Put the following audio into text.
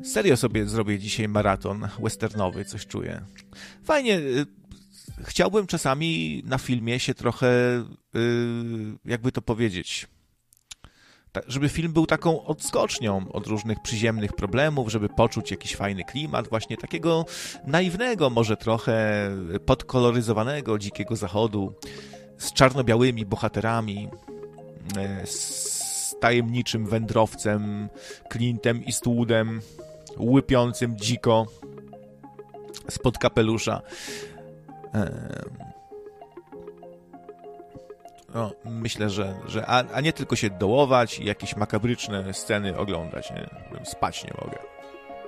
Serio sobie zrobię dzisiaj maraton westernowy, coś czuję. Fajnie, chciałbym czasami na filmie się trochę, jakby to powiedzieć, żeby film był taką odskocznią od różnych przyziemnych problemów, żeby poczuć jakiś fajny klimat, właśnie takiego naiwnego, może trochę podkoloryzowanego Dzikiego Zachodu, z czarno-białymi bohaterami, z tajemniczym wędrowcem Clintem Eastwoodem, łypiącym dziko spod kapelusza. No, myślę, że a nie tylko się dołować i jakieś makabryczne sceny oglądać, nie? Spać nie mogę.